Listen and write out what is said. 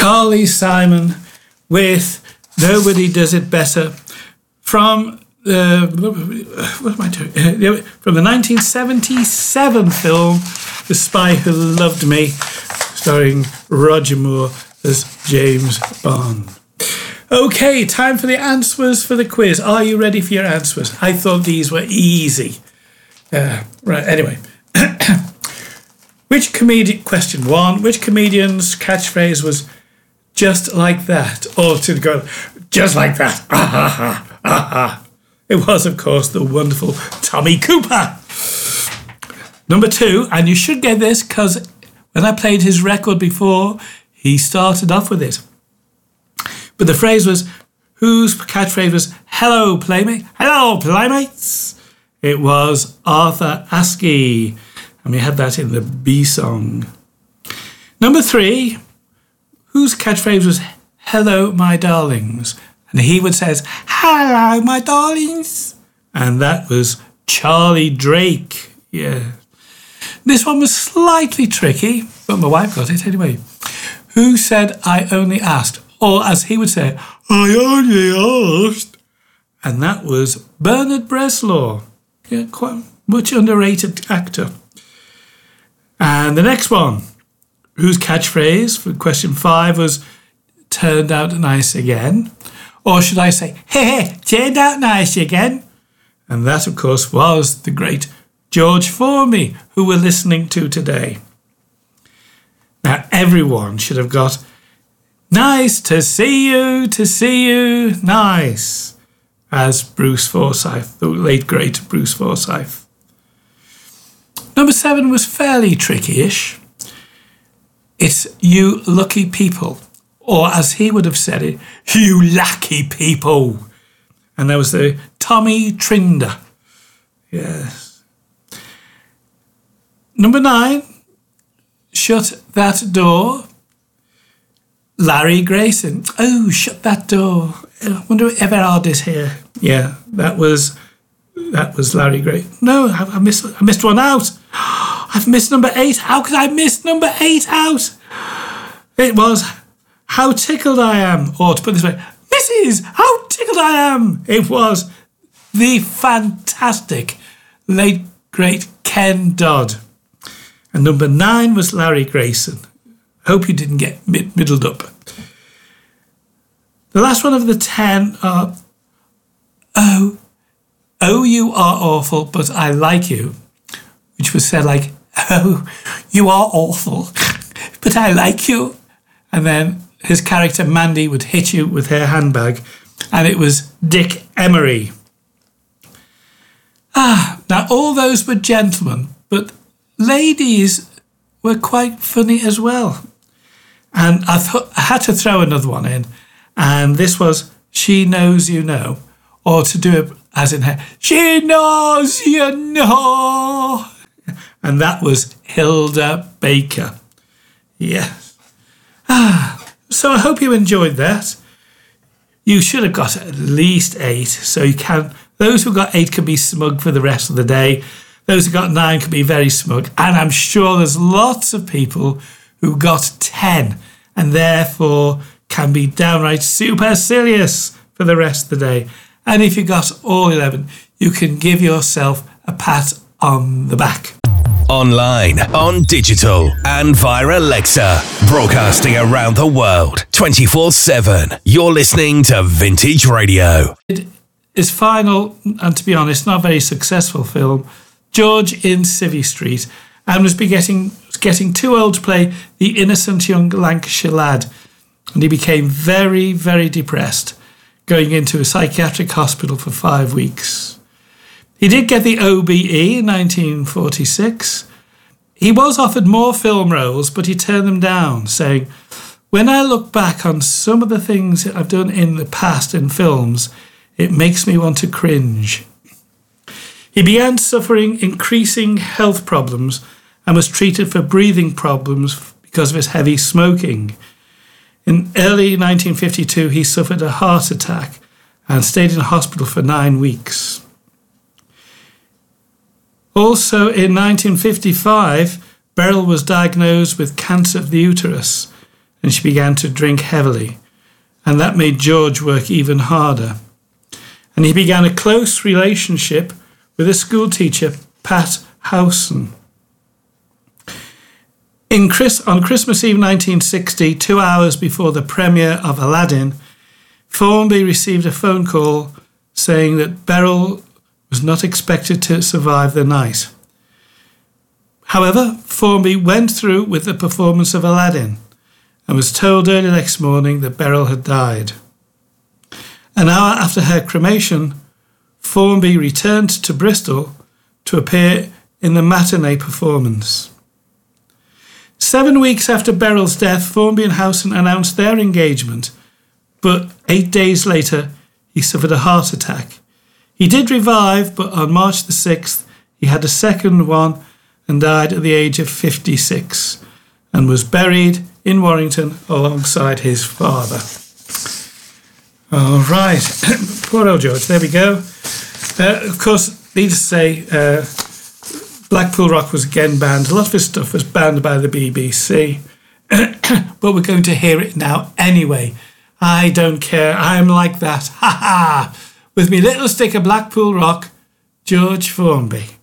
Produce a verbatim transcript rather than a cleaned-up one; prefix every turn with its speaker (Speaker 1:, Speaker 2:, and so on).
Speaker 1: Carly Simon with Nobody Does It Better from uh, what am I doing? From the nineteen seventy-seven film The Spy Who Loved Me, starring Roger Moore as James Bond. Okay, time for the answers for the quiz. Are you ready for your answers? I thought these were easy. Uh, right, anyway. Which comedian, question one, which comedian's catchphrase was just like that? Or to go, just like that. Ah, ha, ha, ah, ha. It was, of course, the wonderful Tommy Cooper. Number two, and you should get this because when I played his record before, he started off with it. But the phrase was, whose catchphrase was, hello, playmate, hello, playmates. It was Arthur Askey, and we had that in the B song. Number three, whose catchphrase was, hello, my darlings. And he would say, hello, my darlings. And that was Charlie Drake. Yeah. This one was slightly tricky, but my wife got it anyway. Who said, I only asked? Or as he would say, I only asked. And that was Bernard Bresslaw. Yeah, quite much underrated actor. And the next one, whose catchphrase for question five was, turned out nice again. Or should I say, hey, hey, turned out nice again. And that, of course, was the great George Formby, who we're listening to today. Now, everyone should have got, nice to see you, to see you, nice, as Bruce Forsyth, the late, great Bruce Forsyth. Number seven was fairly tricky-ish. It's you lucky people. Or as he would have said it, you lucky people. And there was the Tommy Trinder. Yes. Number nine, shut that door. Larry Grayson. Oh, shut that door. I wonder if Everard is here. Yeah, that was that was Larry Grayson. No, I, I missed I missed one out. I've missed number eight. How could I miss number eight out? It was How Tickled I Am, or to put it this way, Missus How Tickled I Am. It was the fantastic late, great Ken Dodd. And number nine was Larry Grayson. Hope you didn't get mid- middled up. The last one of the ten are, oh, oh, you are awful, but I like you, which was said like, oh, you are awful, but I like you. And then his character Mandy would hit you with her handbag, and it was Dick Emery. Ah, now all those were gentlemen, but ladies were quite funny as well. And I thought I had to throw another one in, and this was She Knows You Know, or to do it as in her, She Knows You Know. And that was Hilda Baker. Yes. Ah, so I hope you enjoyed that. You should have got at least eight, so you can. Those who got eight can be smug for the rest of the day. Those who got nine can be very smug. And I'm sure there's lots of people who got ten and therefore can be downright supercilious for the rest of the day. And if you got all eleven, you can give yourself a pat on the back.
Speaker 2: Online, on digital, and via Alexa. Broadcasting around the world, twenty-four seven. You're listening to Vintage Radio.
Speaker 1: His final, and to be honest, not very successful film, George in Civvy Street, and was be getting, getting too old to play the innocent young Lancashire lad. And he became very, very depressed, going into a psychiatric hospital for five weeks. He did get the O B E in nineteen forty-six. He was offered more film roles, but he turned them down, saying, when I look back on some of the things that I've done in the past in films, it makes me want to cringe. He began suffering increasing health problems and was treated for breathing problems because of his heavy smoking. In early nineteen fifty-two, he suffered a heart attack and stayed in hospital for nine weeks. Also in nineteen fifty-five, Beryl was diagnosed with cancer of the uterus, and she began to drink heavily, and that made George work even harder. And he began a close relationship with a school teacher, Pat Howson. In Chris, on Christmas Eve nineteen sixty, two hours before the premiere of Aladdin, Formby received a phone call saying that Beryl was not expected to survive the night. However, Formby went through with the performance of Aladdin and was told early next morning that Beryl had died. An hour after her cremation, Formby returned to Bristol to appear in the matinee performance. Seven weeks after Beryl's death, Formby and Howson announced their engagement, but eight days later, he suffered a heart attack. He did revive, but on March the sixth, he had a second one and died at the age of fifty-six and was buried in Warrington alongside his father. All right. Poor old George. There we go. Uh, of course, needless to say, uh, Blackpool Rock was again banned. A lot of his stuff was banned by the B B C. But we're going to hear it now anyway. I don't care. I'm like that. Ha ha. With me little stick of Blackpool Rock, George Formby.